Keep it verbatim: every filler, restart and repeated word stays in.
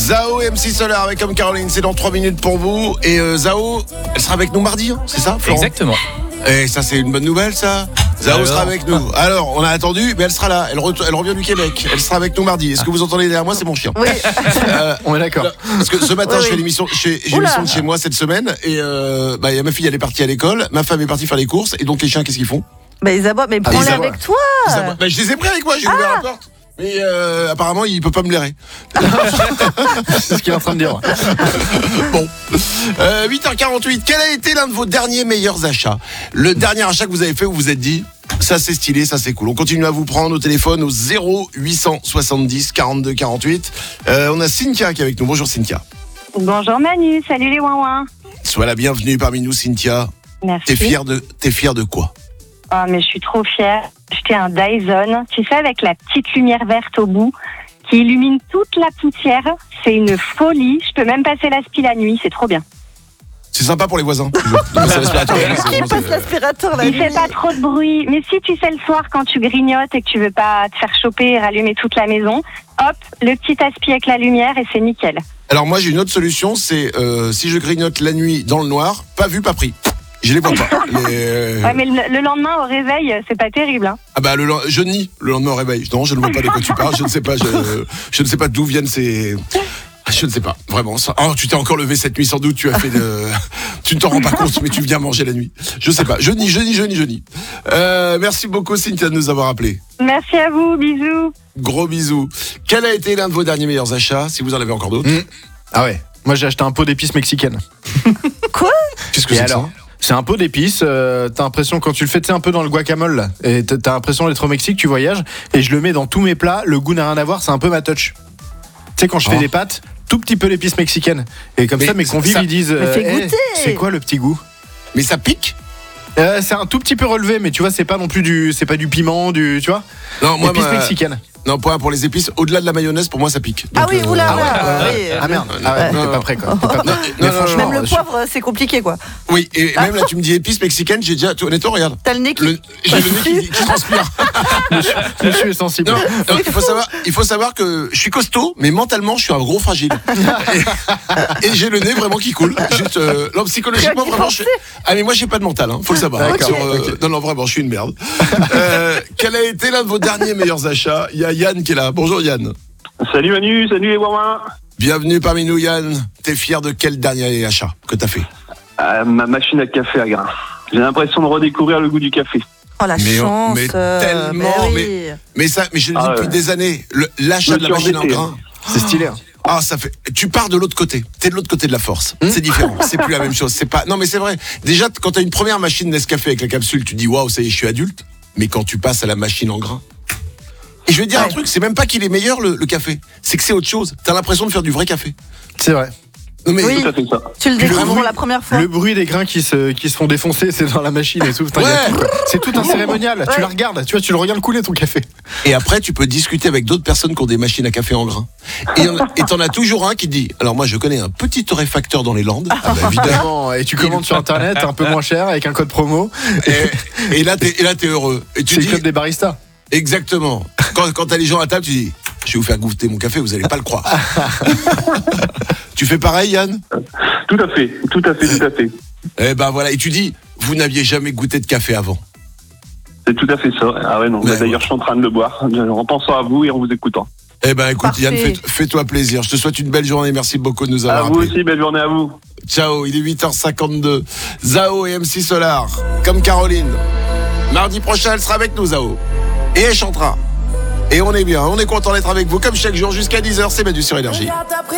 Zao et M C Solar avec Comme Caroline, c'est dans trois minutes pour vous. Et euh, Zao, elle sera avec nous mardi, hein, c'est ça, Florent? Exactement. Et ça, c'est une bonne nouvelle, ça. Zao Alors. sera avec nous. Alors, on a attendu, mais elle sera là. Elle, re- elle revient du Québec. Elle sera avec nous mardi. Est-ce que vous entendez derrière moi? C'est mon chien. Oui. Euh, On est d'accord. Parce que ce matin, Oui, je fais oui. l'émission, j'ai, j'ai Oula. l'émission de chez moi cette semaine. Et euh, bah, y a ma fille, elle est partie à l'école. Ma femme est partie faire les courses. Et donc, les chiens, qu'est-ce qu'ils font? Bah, ils aboient, mais prends-les ils aboient. avec toi. Ils aboient. Bah, je les ai pris avec moi, j'ai ouvert la porte. Mais euh, apparemment, il peut pas me blairer. C'est ce qu'il est en train de dire. Bon, euh, huit heures quarante-huit, quel a été l'un de vos derniers meilleurs achats? Le dernier achat que vous avez fait où vous vous êtes dit, ça c'est stylé, ça c'est cool. On continue à vous prendre au téléphone au zéro huit cent soixante-dix quarante-deux quarante-huit. Euh, on a Cynthia qui est avec nous. Bonjour Cynthia. Bonjour Manu, salut les ouin-ouin. Sois la bienvenue parmi nous Cynthia. Merci. T'es fière de, t'es fière de quoi? Ah mais je suis trop fière. J'ai acheté un Dyson, tu sais, avec la petite lumière verte au bout qui illumine toute la poussière. C'est une folie. Je peux même passer l'aspi la nuit, c'est trop bien. C'est sympa pour les voisins. De passer l'aspirateur. Qui passe l'aspirateur la Il nuit? fait pas trop de bruit, mais si tu sais le soir quand tu grignotes et que tu veux pas te faire choper et rallumer toute la maison, hop, le petit aspi avec la lumière et c'est nickel. Alors moi j'ai une autre solution, c'est euh, si je grignote la nuit dans le noir, pas vu, pas pris. Je les vois pas. Les, euh, Ouais, mais le, le lendemain au réveil, c'est pas terrible. Hein. Ah bah le, len- je nie le lendemain au réveil. Non, je ne vois pas de quoi tu parles. Je ne sais pas. Je, je ne sais pas d'où viennent ces. Je ne sais pas vraiment. Ça... Oh, tu t'es encore levé cette nuit sans doute. Tu as fait de. Tu ne t'en rends pas compte, mais tu viens manger la nuit. Je sais pas. Je nie, je nie, je nie, je nie. Euh, merci beaucoup Cynthia de nous avoir appelés. Merci à vous, bisous. Gros bisous. Quel a été l'un de vos derniers meilleurs achats, si vous en avez encore d'autres? Mmh. Ah ouais. Moi j'ai acheté un pot d'épices mexicaines. Quoi? Qu'est-ce que Et c'est que alors ça? C'est un pot d'épices, euh, t'as l'impression quand tu le fais tu sais, un peu dans le guacamole là, et t'as t'as l'impression d'être au Mexique, tu voyages, et je le mets dans tous mes plats, le goût n'a rien à voir, c'est un peu ma touch. Tu sais quand je fais Oh. des pâtes, tout petit peu l'épice mexicaine. Et comme Mais ça mes convives ça- ils disent Mais fais Eh, goûter. c'est quoi le petit goût? Mais ça pique? Euh, c'est un tout petit peu relevé, mais tu vois, c'est pas non plus du, c'est pas du piment, du, tu vois, Non, moi, épices ma- mexicaines. non, pour, pour les épices, au-delà de la mayonnaise, pour moi, ça pique. Ah Donc, oui, euh, oula, ah ouais, oula, euh, oui. Ah merde, Ouais. ah ouais, Non, t'es non. pas prêt quoi. T'es pas prêt. Non, Mais non, non, franchement, Même le je- poivre, c'est compliqué quoi. Oui, et même là, tu me dis épices mexicaines, j'ai déjà. Honnêtement, regarde. T'as le nez qui. Le- J'ai le nez qui, qui transpire. Monsieur est sensible. Non, non, il faut savoir, il faut savoir que je suis costaud, mais mentalement, je suis un gros fragile. Et, et j'ai le nez vraiment qui coule. Juste, euh, non, psychologiquement, Tu as vraiment, je, ah mais moi, j'ai pas de mental, hein, faut le savoir. D'accord. Sur, euh, Non, non, vraiment, je suis une merde. Euh, quel a été l'un de vos derniers meilleurs achats? Il y a Yann qui est là. Bonjour Yann. Salut Manu, salut les ouin-ouin. Bienvenue parmi nous Yann. T'es fier de quel dernier achat que t'as fait? Euh, ma machine à café à grains. J'ai l'impression de redécouvrir le goût du café. Oh la Mais- chance. mais euh, tellement, oui. Mais ça, mais je le dis Ah depuis ouais. des années. Le- L'achat Je de la me machine suis en endetté. grain. C'est stylé. Hein. Ah, ça fait. Tu pars de l'autre côté. T'es de l'autre côté de la force. C'est différent. C'est plus la même chose. C'est pas. Non, mais c'est vrai. Déjà, quand t'as une première machine Nescafé avec la capsule, tu dis waouh, ça y est, je suis adulte. Mais quand tu passes à la machine en grain. Et je vais te dire un Ouais. truc, c'est même pas qu'il est meilleur le, le café. C'est que c'est autre chose. T'as l'impression de faire du vrai café. C'est vrai. Non mais. Oui. Tout à fait ça. Tu le Puis le découvres bruit- la première fois. Le bruit des grains qui se, qui se font défoncer, c'est dans la machine et tout. Putain, il y a Ouais. tout, quoi. C'est tout un cérémonial. Tu Ouais. la regardes, tu vois, tu le regardes couler ton café. Et après, tu peux discuter avec d'autres personnes qui ont des machines à café en grain. Et y en a- et t'en as toujours un qui te dit alors moi, je connais un petit torréfacteur dans les Landes. Ah bah, évidemment. Évidemment. Et tu commandes sur internet un peu moins cher avec un code promo. Et, et là, t'es, et là, t'es heureux. Et tu C'est dis le code des baristas. exactement. Quand, quand t'as les gens à table, tu dis je vais vous faire goûter mon café, vous allez pas le croire. Tu fais pareil, Yann? Tout à fait, tout à fait, tout à fait. Eh ben voilà. Et tu dis vous n'aviez jamais goûté de café avant. C'est tout à fait ça. Ah ouais, non. Ouais, Bah, d'ailleurs, je suis en train de le boire en pensant à vous et en vous écoutant. Eh ben écoute, Parfait. Yann, fais, fais-toi plaisir. Je te souhaite une belle journée. Merci beaucoup de nous À avoir vous appelés. aussi, belle journée à vous. Ciao, il est huit heures cinquante-deux. Zao et M C Solar, comme Caroline. Mardi prochain, elle sera avec nous, Zao. Et elle chantera. Et on est bien, on est content d'être avec vous comme chaque jour jusqu'à dix heures, c'est Manu sur Énergie.